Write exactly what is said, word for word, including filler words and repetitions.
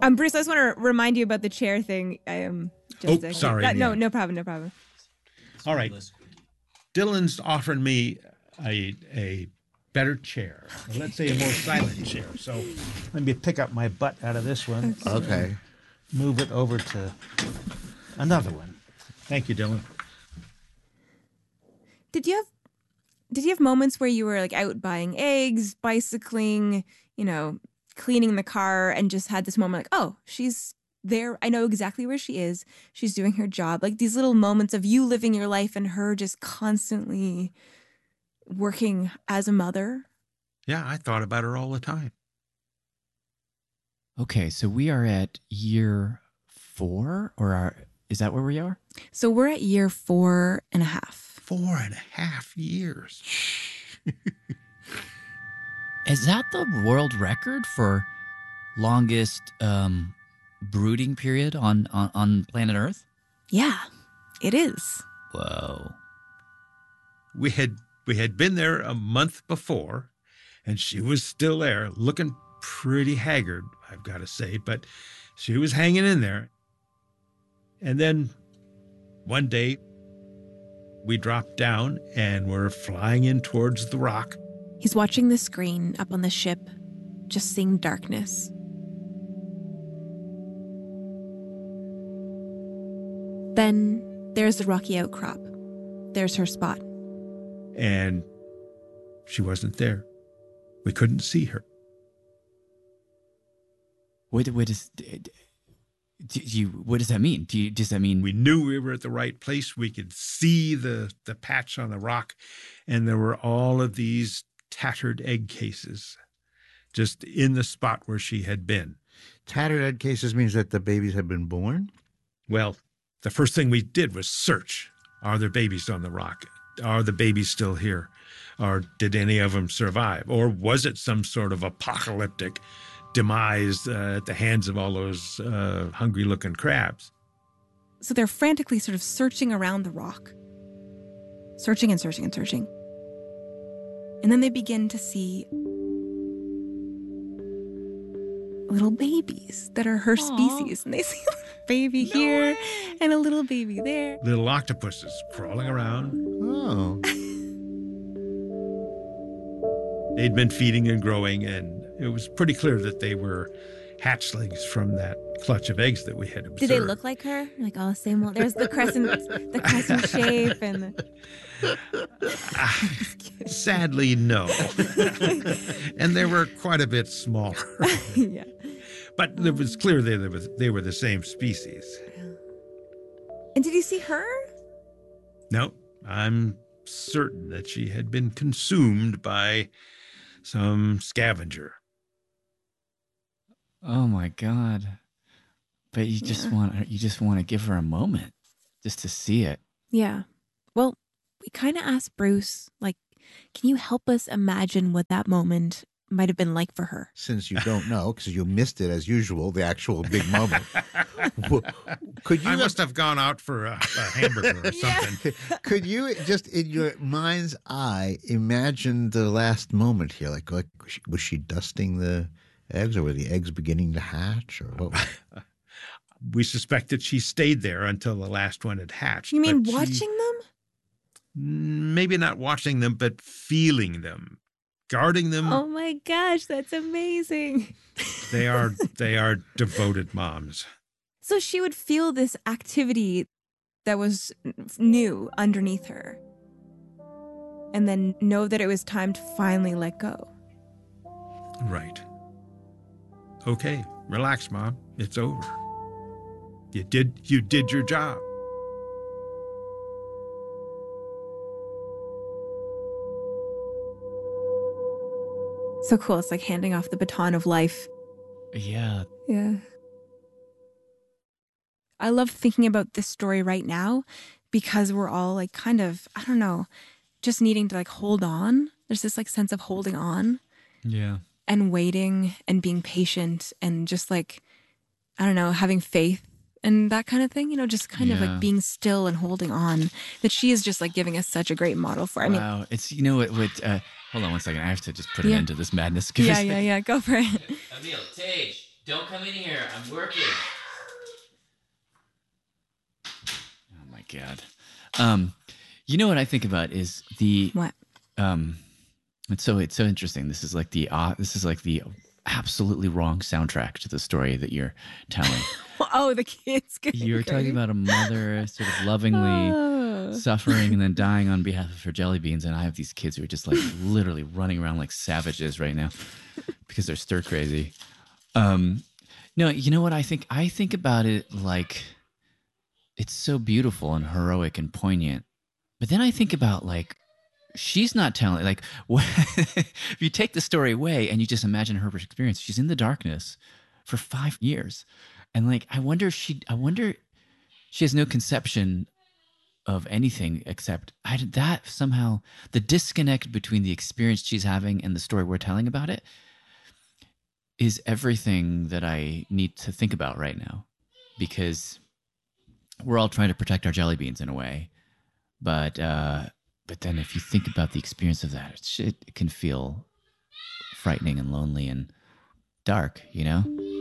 Um, Bruce, I just want to remind you about the chair thing. I am just Oh, uh, sorry. uh, no, yeah. no problem, no problem. All right. Dylan's offered me a a better chair. Let's say a more silent chair. So let me pick up my butt out of this one. Okay. Move it over to another one. Thank you, Dylan. Did you have did you have moments where you were like out buying eggs, bicycling, you know, cleaning the car, and just had this moment like, oh, she's there. I know exactly where she is. She's doing her job. Like these little moments of you living your life and her just constantly working as a mother. Yeah, I thought about her all the time. Okay, so we are at year four, or are, is that where we are? So we're at year four and a half. Four and a half years. Is that the world record for longest um, brooding period on, on, on planet Earth? Yeah, it is. Whoa. We had we had been there a month before, and she was still there, looking pretty haggard, I've got to say, but she was hanging in there. And then one day, we dropped down and we're flying in towards the rock. He's watching the screen up on the ship, just seeing darkness. Then there's the rocky outcrop. There's her spot. And she wasn't there. We couldn't see her. What, what, does, do you, what does that mean? Do you, does that mean... We knew we were at the right place. We could see the, the patch on the rock, and there were all of these tattered egg cases just in the spot where she had been. Tattered egg cases means that the babies had been born? Well, the first thing we did was search. Are there babies on the rock? Are the babies still here? Or did any of them survive? Or was it some sort of apocalyptic demise uh, at the hands of all those uh, hungry-looking crabs? So they're frantically sort of searching around the rock. Searching and searching and searching. And then they begin to see little babies that are her Aww. species. And they see a little baby No here way. and a little baby there. Little octopuses crawling around. Oh. They'd been feeding and growing, and it was pretty clear that they were hatchlings from that clutch of eggs that we had observed. Did they look like her? Like, oh, same one. There's the crescent, the crescent shape, and the... Ah, sadly, no. And they were quite a bit smaller. yeah. But it was clear they, they, were, they were the same species. And did you see her? No, I'm certain that she had been consumed by some scavenger. Oh my God. But you just Yeah. want you just want to give her a moment just to see it. Yeah. Well, we kind of asked Bruce, like, can you help us imagine what that moment might have been like for her? Since you don't know, because you missed it as usual, the actual big moment. Could you I must have gone out for a, a hamburger or something. Could you just in your mind's eye imagine the last moment here? Like, like was she, was she dusting the eggs, or were the eggs beginning to hatch, or what? We suspected she stayed there until the last one had hatched. You mean but she- watching them? Maybe not watching them, but feeling them, guarding them. Oh my gosh, that's amazing. They are they are devoted moms. So she would feel this activity that was new underneath her, and then know that it was time to finally let go. Right. Okay, relax, Mom. It's over. You did you did your job. So cool. It's like handing off the baton of life. Yeah. Yeah. I love thinking about this story right now because we're all like kind of, I don't know, just needing to like hold on. There's this like sense of holding on Yeah. and waiting and being patient and just like, I don't know, having faith and that kind of thing, you know, just kind of Yeah. like being still and holding on, that she is just like giving us such a great model for. I mean, Wow. It's, you know what, what uh, hold on one second. I have to just put an Yeah. end to this madness. 'cause- yeah, yeah, yeah. Go for it. Emil, Tage, Don't come in here. I'm working. Oh my God. Um, you know what I think about is the What? um, it's so it's so interesting. This is like the uh, this is like the absolutely wrong soundtrack to the story that you're telling. Oh, the kids. You're talking about a mother sort of lovingly Oh. suffering and then dying on behalf of her jelly beans, and I have these kids who are just like literally running around like savages right now because they're stir crazy. Um, no, you know what I think? I think about it like it's so beautiful and heroic and poignant. But then I think about like she's not telling like what, if you take the story away and you just imagine her experience, she's in the darkness for five years. And like I wonder if she I wonder she has no conception of anything except I, that somehow the disconnect between the experience she's having and the story we're telling about it is everything that I need to think about right now, because we're all trying to protect our jelly beans in a way, but uh, but then if you think about the experience of that, it, it can feel frightening and lonely and dark, you know?